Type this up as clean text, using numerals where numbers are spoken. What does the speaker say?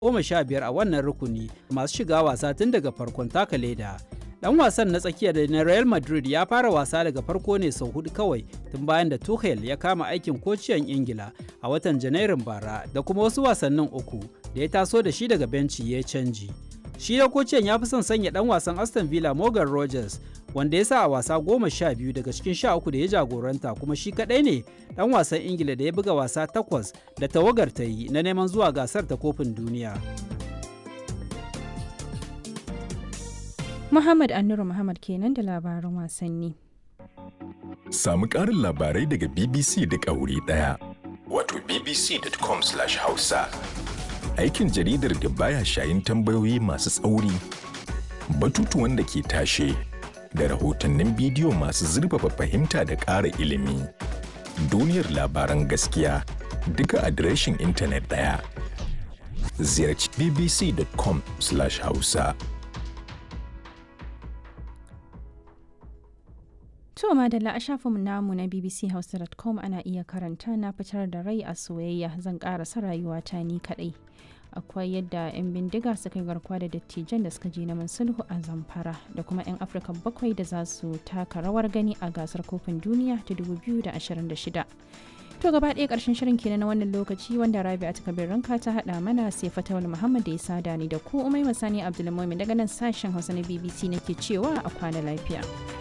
15 a wannan rukuni masu shiga wasa tun daga farkon taka leda. Dan wasan na tsakiya da na Real Madrid ya fara wasa daga farko ne sau 4 kawai tun bayan da Tuchel ya kama aikin kociyan Ingila a watan Janairun bara da kuma wasu wasannin 3 da ya taso da shi daga benci ya canji. Shi da kociyan ya fi son sanya dan wasan Aston Villa Morgan Rogers wanda ya sa a wasa 12 daga cikin 13 da ya jagoranta, kuma shi kadai ne dan wasan Ingila da ya buga wasa 8 da tawagar ta yi na neman zuwa gasar ta kofin duniya. Muhammad Annuru Muhammad kenan da labaran wasanni. Samu ƙarin labarai daga BBC da wuri ɗaya. Wato bbc.com/hausa. Aikin jaridar da baya shayin tambayoyi masu tsauri, batutuwan da ke tashe, da rahotannin bidiyo masu zurfafa fahimta da ƙara ilimi. Duniyar labaran gaskiya duka adireshin intanet ɗaya. Ziyarci bbc.com/hausa. To madalla a shafinmu namu na bbchausa.com ana iya karanta na fitar da rai a soyayya, zan karasa rayuwata ni kadai. Akwai yadda 'yan bindiga suka yi garkuwa da dattijan da suka je neman sulhu a Zamfara, da kuma 'yan Afirka 7 da za su taka rawar gani a gasar kofin duniya ta 2026. To gaba ɗaya ƙarshen shirin kenan na wannan lokaci, wanda Rabi'a ta Kabir Ranka ta haɗa mana, sai Fatawul Muhammad da ya sada ni da ku, Umai Masani Abdulmumin daga nan sashen Hausa na BBC nake cewa a kwana lafiya.